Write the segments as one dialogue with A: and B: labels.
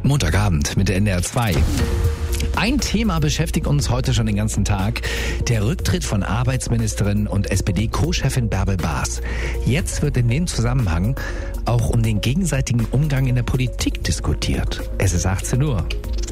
A: Montagabend mit der NDR 2. Ein Thema beschäftigt uns heute schon den ganzen Tag. Der Rücktritt von Arbeitsministerin und SPD-Co-Chefin Bärbel Baas. Jetzt wird in dem Zusammenhang auch um den gegenseitigen Umgang in der Politik diskutiert. Es ist 18 Uhr.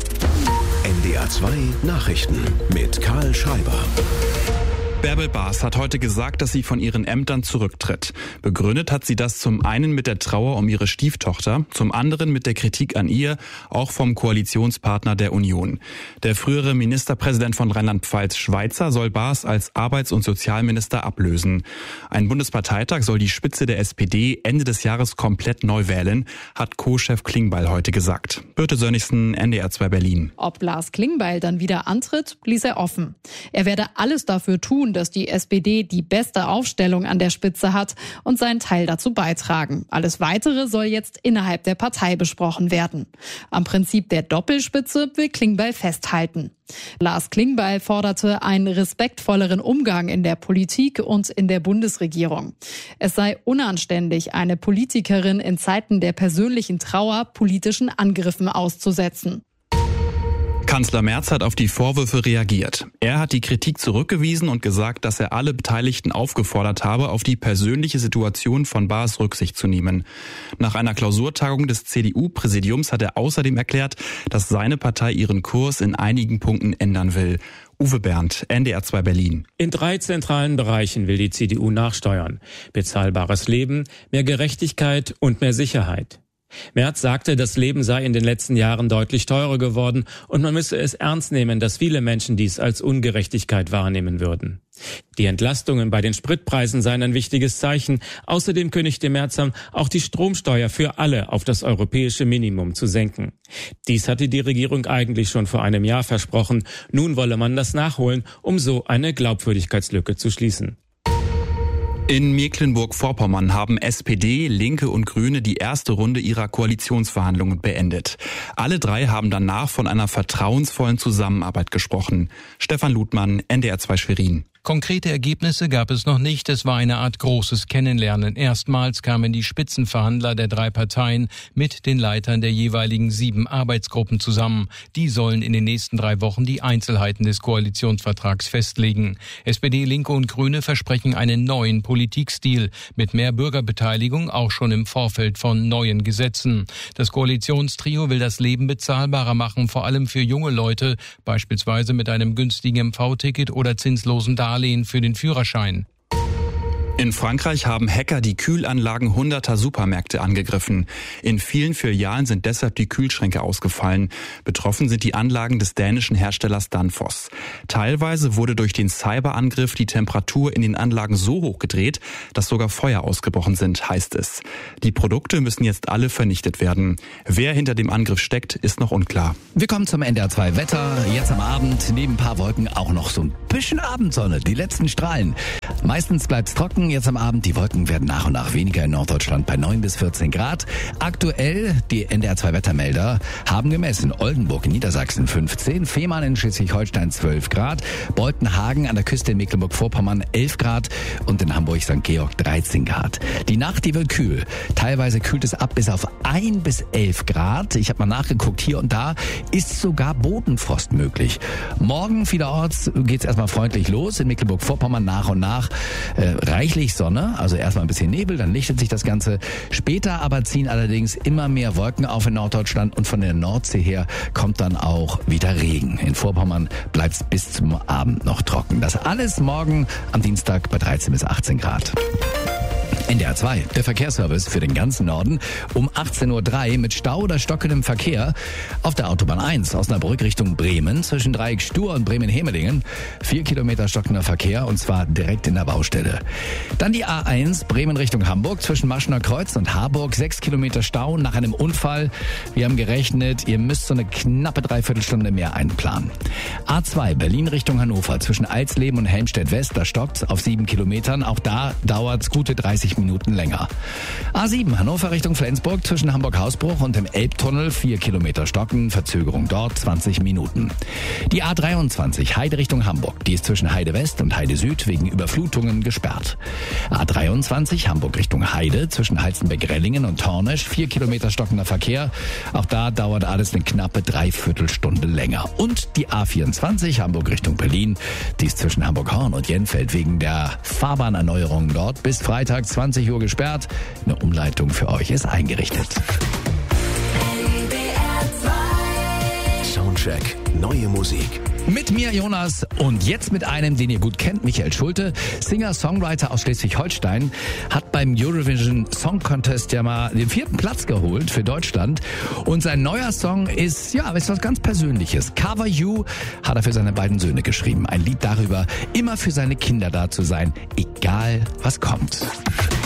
B: NDR 2 Nachrichten mit Karl Schreiber.
C: Bärbel Baas hat heute gesagt, dass sie von ihren Ämtern zurücktritt. Begründet hat sie das zum einen mit der Trauer um ihre Stieftochter, zum anderen mit der Kritik an ihr, auch vom Koalitionspartner der Union. Der frühere Ministerpräsident von Rheinland-Pfalz, Schweizer, soll Baas als Arbeits- und Sozialminister ablösen. Ein Bundesparteitag soll die Spitze der SPD Ende des Jahres komplett neu wählen, hat Co-Chef Klingbeil heute gesagt. Birte Sönnigsen, NDR 2 Berlin.
D: Ob Lars Klingbeil dann wieder antritt, ließ er offen. Er werde alles dafür tun, dass die SPD die beste Aufstellung an der Spitze hat und seinen Teil dazu beitragen. Alles Weitere soll jetzt innerhalb der Partei besprochen werden. Am Prinzip der Doppelspitze will Klingbeil festhalten. Lars Klingbeil forderte einen respektvolleren Umgang in der Politik und in der Bundesregierung. Es sei unanständig, eine Politikerin in Zeiten der persönlichen Trauer politischen Angriffen auszusetzen.
C: Kanzler Merz hat auf die Vorwürfe reagiert. Er hat die Kritik zurückgewiesen und gesagt, dass er alle Beteiligten aufgefordert habe, auf die persönliche Situation von Baas Rücksicht zu nehmen. Nach einer Klausurtagung des CDU-Präsidiums hat er außerdem erklärt, dass seine Partei ihren Kurs in einigen Punkten ändern will. Uwe Berndt, NDR 2 Berlin.
E: In 3 zentralen Bereichen will die CDU nachsteuern. Bezahlbares Leben, mehr Gerechtigkeit und mehr Sicherheit. Merz sagte, das Leben sei in den letzten Jahren deutlich teurer geworden und man müsse es ernst nehmen, dass viele Menschen dies als Ungerechtigkeit wahrnehmen würden. Die Entlastungen bei den Spritpreisen seien ein wichtiges Zeichen. Außerdem kündigte Merz an, auch die Stromsteuer für alle auf das europäische Minimum zu senken. Dies hatte die Regierung eigentlich schon vor einem Jahr versprochen. Nun wolle man das nachholen, um so eine Glaubwürdigkeitslücke zu schließen.
C: In Mecklenburg-Vorpommern haben SPD, Linke und Grüne die erste Runde ihrer Koalitionsverhandlungen beendet. Alle 3 haben danach von einer vertrauensvollen Zusammenarbeit gesprochen. Stefan Ludmann, NDR 2 Schwerin.
F: Konkrete Ergebnisse gab es noch nicht. Es war eine Art großes Kennenlernen. Erstmals kamen die Spitzenverhandler der 3 Parteien mit den Leitern der jeweiligen 7 Arbeitsgruppen zusammen. Die sollen in den nächsten 3 Wochen die Einzelheiten des Koalitionsvertrags festlegen. SPD, Linke und Grüne versprechen einen neuen Politikstil mit mehr Bürgerbeteiligung, auch schon im Vorfeld von neuen Gesetzen. Das Koalitionstrio will das Leben bezahlbarer machen, vor allem für junge Leute, beispielsweise mit einem günstigen MV-Ticket oder zinslosen Darlehen für den Führerschein.
C: In Frankreich haben Hacker die Kühlanlagen hunderter Supermärkte angegriffen. In vielen Filialen sind deshalb die Kühlschränke ausgefallen. Betroffen sind die Anlagen des dänischen Herstellers Danfoss. Teilweise wurde durch den Cyberangriff die Temperatur in den Anlagen so hoch gedreht, dass sogar Feuer ausgebrochen sind, heißt es. Die Produkte müssen jetzt alle vernichtet werden. Wer hinter dem Angriff steckt, ist noch unklar.
A: Wir kommen zum NDR 2 Wetter. Jetzt am Abend neben ein paar Wolken auch noch so ein bisschen Abendsonne, die letzten Strahlen. Meistens bleibt's trocken. Jetzt am Abend, die Wolken werden nach und nach weniger in Norddeutschland bei 9 bis 14 Grad. Aktuell, die NDR 2 Wettermelder haben gemessen. Oldenburg in Niedersachsen 15, Fehmarn in Schleswig-Holstein 12 Grad, Boltenhagen an der Küste in Mecklenburg-Vorpommern 11 Grad und in Hamburg-St. Georg 13 Grad. Die Nacht, die wird kühl. Teilweise kühlt es ab bis auf 1 bis 11 Grad. Ich habe mal nachgeguckt, hier und da ist sogar Bodenfrost möglich. Morgen vielerorts geht's erstmal freundlich los. In Mecklenburg-Vorpommern nach und nach reichlich Sonne, also erstmal ein bisschen Nebel, dann lichtet sich das Ganze. Später aber ziehen allerdings immer mehr Wolken auf in Norddeutschland und von der Nordsee her kommt dann auch wieder Regen. In Vorpommern bleibt es bis zum Abend noch trocken. Das alles morgen am Dienstag bei 13 bis 18 Grad. NDR 2, der Verkehrsservice für den ganzen Norden um 18.03 Uhr mit Stau oder stockendem Verkehr auf der Autobahn 1 Osnabrück Richtung Bremen zwischen Dreieck Stur und Bremen-Hemelingen. 4 Kilometer stockender Verkehr und zwar direkt in der Baustelle. Dann die A1 Bremen Richtung Hamburg zwischen Maschener Kreuz und Harburg. 6 Kilometer Stau nach einem Unfall. Wir haben gerechnet, ihr müsst so eine knappe Dreiviertelstunde mehr einplanen. A2 Berlin Richtung Hannover zwischen Alsleben und Helmstedt West. Da stockt's auf 7 Kilometern. Auch da dauert's gute 30 Minuten. Minuten länger. A7 Hannover Richtung Flensburg zwischen Hamburg-Hausbruch und dem Elbtunnel 4 Kilometer Stocken, Verzögerung dort 20 Minuten. Die A23 Heide Richtung Hamburg, die ist zwischen Heide West und Heide Süd wegen Überflutungen gesperrt. A23 Hamburg Richtung Heide zwischen Heizenberg-Rellingen und Tornesch 4 Kilometer stockender Verkehr. Auch da dauert alles eine knappe Dreiviertelstunde länger. Und die A24 Hamburg Richtung Berlin, die ist zwischen Hamburg-Horn und Jenfeld wegen der Fahrbahnerneuerung dort bis Freitag 20 Uhr gesperrt. Eine Umleitung für euch ist eingerichtet.
B: Soundcheck, neue Musik.
A: Mit mir, Jonas, und jetzt mit einem, den ihr gut kennt, Michael Schulte, Singer-Songwriter aus Schleswig-Holstein, hat beim Eurovision Song Contest ja mal den 4. Platz geholt für Deutschland. Und sein neuer Song ist was ganz Persönliches. Cover You hat er für seine beiden Söhne geschrieben. Ein Lied darüber, immer für seine Kinder da zu sein, egal was kommt.